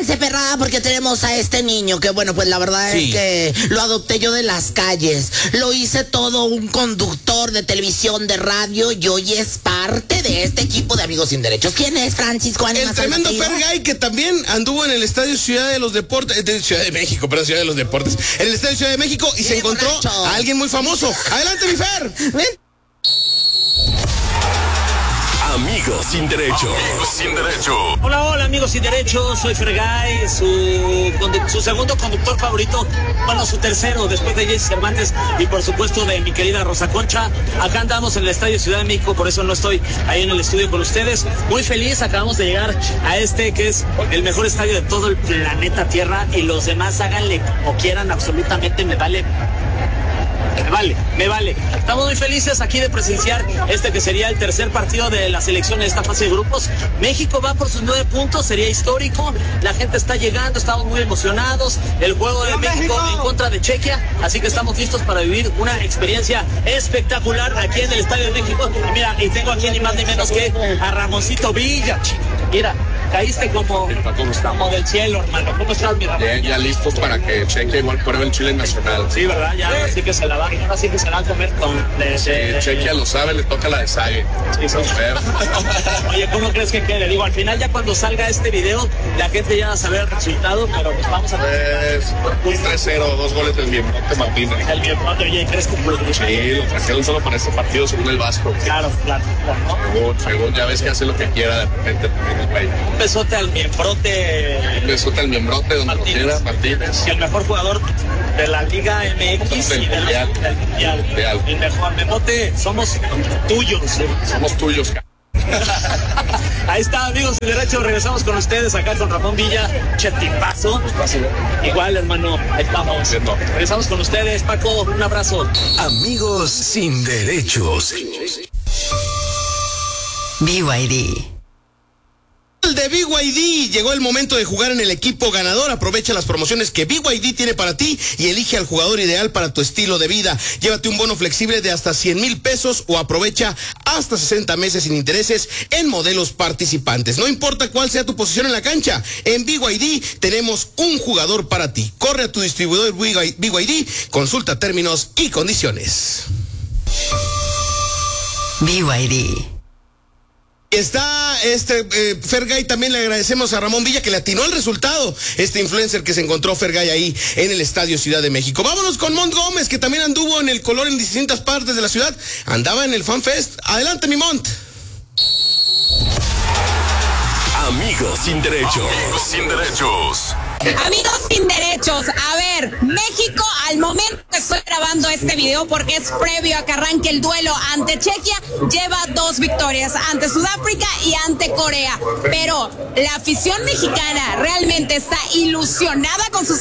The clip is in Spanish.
Prepárense, perrada, porque tenemos a este niño que, bueno, pues la verdad es que lo adopté yo de las calles. Lo hice todo un conductor de televisión, de radio, y hoy es parte de este equipo de Amigos Sin Derechos. ¿Quién es, Francisco? El tremendo Fergay, que también anduvo en el Estadio Ciudad de los Deportes, Ciudad de México, pero Ciudad de los Deportes, en el Estadio Ciudad de México, y se encontró a alguien muy famoso. Adelante, mi Fer. ¿Ven? Amigos Sin Derecho. Amigos Sin Derecho. Hola, amigos Sin Derecho. Soy Fergay, su segundo conductor favorito. Bueno, su tercero, después de Jesse Cervantes y por supuesto de mi querida Rosa Concha. Acá andamos en el Estadio Ciudad de México, por eso no estoy ahí en el estudio con ustedes. Muy feliz, acabamos de llegar a este que es el mejor estadio de todo el planeta Tierra, y los demás háganle como quieran, absolutamente me vale. Me vale. Estamos muy felices aquí de presenciar este que sería el tercer partido de la selección en esta fase de grupos. México va por sus 9 puntos, sería histórico. La gente está llegando, estamos muy emocionados. El juego de México en contra de Chequia, así que estamos listos para vivir una experiencia espectacular aquí en el Estadio de México. Y mira, y tengo aquí ni más ni menos que a Ramoncito Villa. Mira, caíste como del cielo, hermano. ¿Cómo estás, mi Ramón? Ya listos para que Chequia igual pruebe el chile nacional. Sí, ¿verdad? Ya así que se la va a comer con... Chequia lo sabe, le toca la de Sague. Sí. Oye, ¿cómo crees que quede? Digo, al final ya cuando salga este video, la gente ya va a saber el resultado, pero pues vamos a... Un 3-0, 2 goles del Miembrote Martínez. El Miembrote, oye, ¿crees que... Sí, lo trajeron solo para este partido según el Vasco. Claro. Según ya ves que hace lo que quiera de repente también el güey. Un besote al Miembrote. Donde lo quiera, Martínez. Y el mejor jugador de la Liga MX y del Mundial. El mejor Miembrote, somos tuyos. Somos tuyos. Ahí está, Amigos Sin Derecho. Regresamos con ustedes acá con Ramón Villa, Chetipazo. Igual, hermano, ahí estamos. Regresamos con ustedes, Paco, un abrazo. Amigos Sin Derechos. BYD. De BYD, llegó el momento de jugar en el equipo ganador. Aprovecha las promociones que BYD tiene para ti y elige al jugador ideal para tu estilo de vida. Llévate un bono flexible de hasta 100,000 pesos o aprovecha hasta 60 meses sin intereses en modelos participantes. No importa cuál sea tu posición en la cancha, en BYD tenemos un jugador para ti. Corre a tu distribuidor BYD, consulta términos y condiciones. BYD. Está Fergay, también le agradecemos a Ramón Villa que le atinó el resultado, este influencer que se encontró Fergay ahí en el Estadio Ciudad de México. Vámonos con Mont Gómez, que también anduvo en el color en distintas partes de la ciudad, andaba en el Fan Fest. Adelante, mi Mont. Amigos Sin Derechos. Amigos Sin Derechos. Amigos Sin Derechos, a ver, México al momento que estoy grabando este video, porque es previo a que arranque el duelo ante Chequia, lleva 2 victorias, ante Sudáfrica y ante Corea, pero la afición mexicana realmente está ilusionada con sus